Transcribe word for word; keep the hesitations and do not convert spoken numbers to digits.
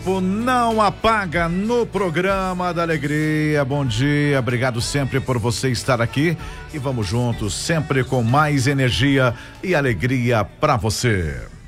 Não apaga no programa da alegria. Bom dia, obrigado sempre por você estar aqui e vamos juntos sempre com mais energia e alegria para você.